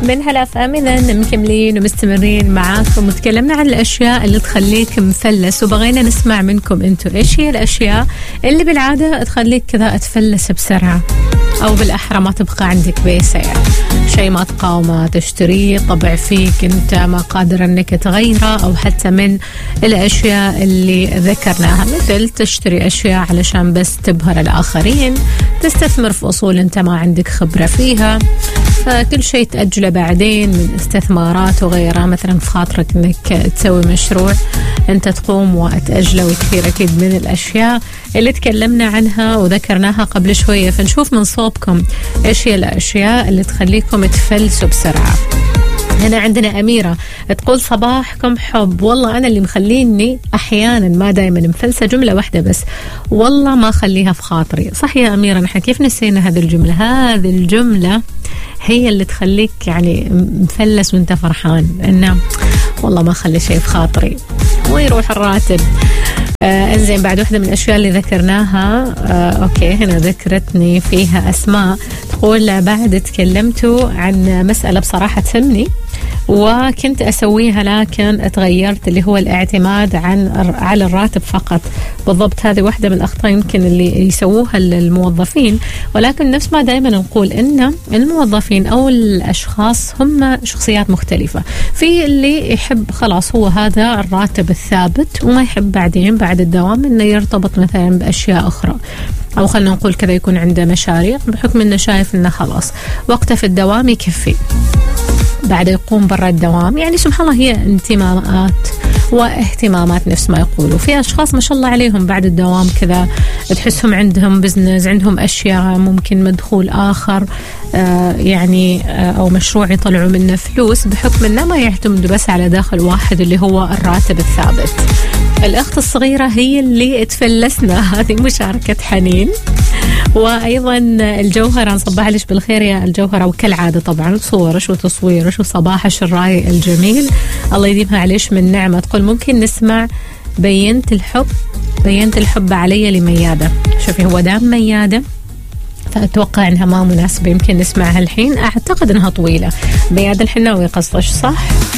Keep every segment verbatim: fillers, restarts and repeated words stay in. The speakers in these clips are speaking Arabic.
من هلا فامنا مكملين ومستمرين معاكم وتكلمنا عن الاشياء اللي تخليك مفلس، وبغينا نسمع منكم انتم ايش هي الاشياء اللي بالعاده تخليك كذا تفلس بسرعه، او بالاحرى ما تبقى عندك بيسه، يعني شيء ما تقاومه تشتريه، طبع فيك انت ما قادر انك تغيره، او حتى من الاشياء اللي ذكرناها مثل تشتري اشياء علشان بس تبهر الاخرين، تستثمر في اصول انت ما عندك خبره فيها، فكل شيء تأجله بعدين من استثمارات وغيرها. مثلا في خاطرك انك تسوي مشروع انت تقوم وتأجله، وكثير اكيد من الاشياء اللي تكلمنا عنها وذكرناها قبل شوية. فنشوف من صوبكم ايش هي الاشياء اللي تخليكم تفلسوا بسرعة. هنا عندنا أميرة تقول صباحكم حب، والله أنا اللي مخليني أحيانا ما دايما مفلسة جملة واحدة بس، والله ما خليها في خاطري. صح يا أميرة، نحن كيف نسينا هذه الجملة؟ هذه الجملة هي اللي تخليك يعني مفلس وانت فرحان، إنه والله ما خلي شيء في خاطري ويروح الراتب. آه انزين، بعد واحدة من الأشياء اللي ذكرناها آه أوكي هنا ذكرتني فيها أسماء تقول بعد تكلمتوا عن مسألة بصراحة تهمني وكنت أسويها لكن تغيرت، اللي هو الاعتماد عن على الراتب فقط. بالضبط، هذه واحدة من الأخطاء يمكن اللي يسووها الموظفين، ولكن نفس ما دائما نقول إن الموظفين أو الأشخاص هم شخصيات مختلفة. في اللي يحب خلاص هو هذا الراتب الثابت، وما يحب بعدين بعد الدوام إنه يرتبط مثلا بأشياء أخرى، أو خلنا نقول كذا يكون عنده مشاريع بحكم إنه شايف إنه خلاص وقته في الدوام يكفي، بعد يقوم برا الدوام. يعني سبحان الله، هي انتماءات واهتمامات نفس ما يقولوا. في أشخاص ما شاء الله عليهم بعد الدوام كذا تحسهم عندهم بزنس، عندهم أشياء ممكن مدخول آخر آه يعني آه أو مشروع يطلعوا منه فلوس، بحكم أنه ما يعتمدوا بس على داخل واحد اللي هو الراتب الثابت. الأخت الصغيرة هي اللي تفلسنا، هذه مشاركة حنين. وأيضا الجوهرة، نصبح لش بالخير يا الجوهرة، وكالعادة طبعا صورش وتصويرش وصباحش الراي الجميل، الله يديمها عليش من نعمة. تقول ممكن نسمع بينت الحب بينت الحب علي لميادة. شوفي هو دام ميادة فأتوقع أنها ما مناسبة، يمكن نسمعها الحين، أعتقد أنها طويلة. ميادة الحناوي قصدش صح؟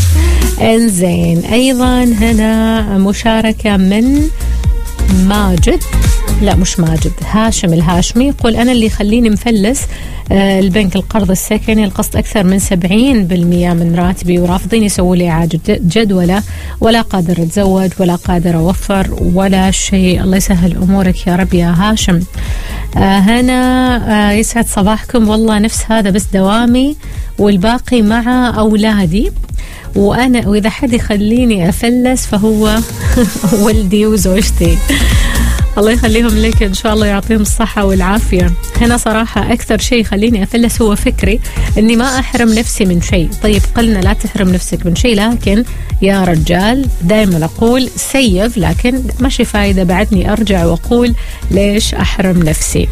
انزين، أيضا هنا مشاركة من ماجد، لا مش ماجد، هاشم الهاشمي، يقول أنا اللي يخليني مفلس آه البنك، القرض السكني، القسط أكثر من سبعين بالمئة من راتبي، ورافضين يسووا لي إعادة جدولة، ولا قادر أتزوج ولا قادر أوفر ولا شيء. الله يسهل أمورك يا رب يا هاشم. آه هنا آه يسعد صباحكم، والله نفس هذا بس دوامي والباقي مع أولادي، وأنا وإذا حد يخليني أفلس فهو ولدي وزوجتي. الله يخليهم لك إن شاء الله، يعطيهم الصحة والعافية. هنا صراحة أكثر شيء يخليني أفلس هو فكري إني ما أحرم نفسي من شيء. طيب قلنا لا تحرم نفسك من شيء، لكن يا رجال دائما أقول سيف، لكن ماشي فايدة بعدني أرجع وأقول ليش أحرم نفسي.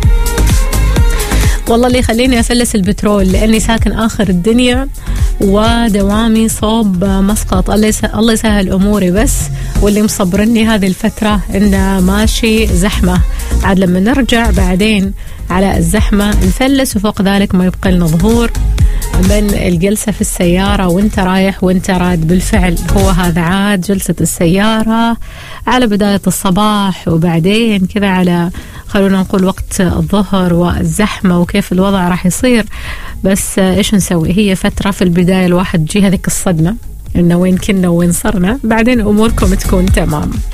والله اللي يخليني أفلس البترول، لأني ساكن آخر الدنيا ودوامي صوب مسقط. الله يسهل أموري بس، واللي مصبرني هذه الفترة إنه ماشي زحمة، عاد لما نرجع بعدين على الزحمة نفلس، وفوق ذلك ما يبقى لنا ظهور من الجلسة في السيارة وانت رايح وانت راد. بالفعل هو هذا عاد جلسة السيارة على بداية الصباح، وبعدين كذا على خلونا نقول وقت الظهر والزحمة وكيف الوضع راح يصير. بس ايش نسوي، هي فترة في البداية الواحد تجي هذيك الصدمة انه وين كنا وين صرنا، بعدين اموركم تكون تمام.